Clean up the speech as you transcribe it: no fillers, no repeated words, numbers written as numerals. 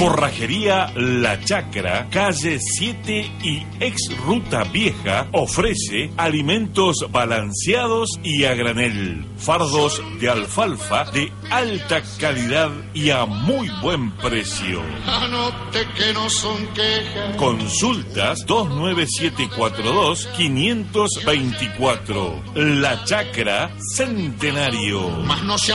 Forrajería La Chacra, calle 7 y ex Ruta Vieja, ofrece alimentos balanceados y a granel, fardos de alfalfa de alta calidad y a muy buen precio. Anote que no son quejas. Consultas 29742-524. La Chacra Centenario. Mas no se